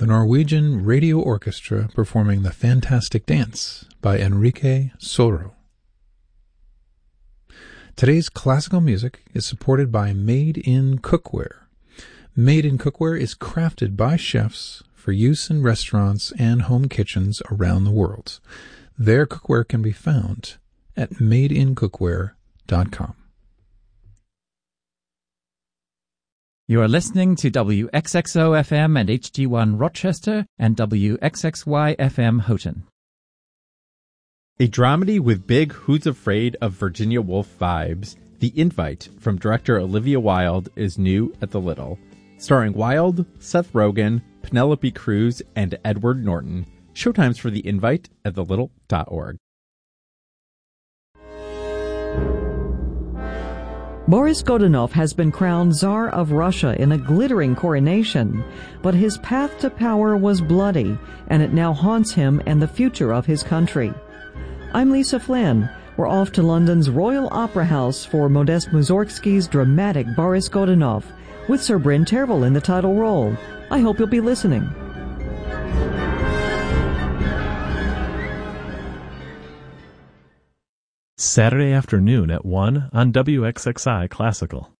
the Norwegian Radio Orchestra performing The Fantastic Dance by Enrique Soro. Today's classical music is supported by Made in Cookware. Made in Cookware is crafted by chefs for use in restaurants and home kitchens around the world. Their cookware can be found at madeincookware.com. You are listening to WXXO-FM and HD1 Rochester and WXXY-FM Houghton. A dramedy with big Who's Afraid of Virginia Woolf vibes, The Invite from director Olivia Wilde is new at the Little. Starring Wilde, Seth Rogen, Penelope Cruz, and Edward Norton. Showtimes for The Invite at thelittle.org. Boris Godunov has been crowned Tsar of Russia in a glittering coronation, but his path to power was bloody, and it now haunts him and the future of his country. I'm Lisa Flynn. We're off to London's Royal Opera House for Modest Mussorgsky's dramatic Boris Godunov, with Sir Bryn Tervel in the title role. I hope you'll be listening. Saturday afternoon at 1 on WXXI Classical.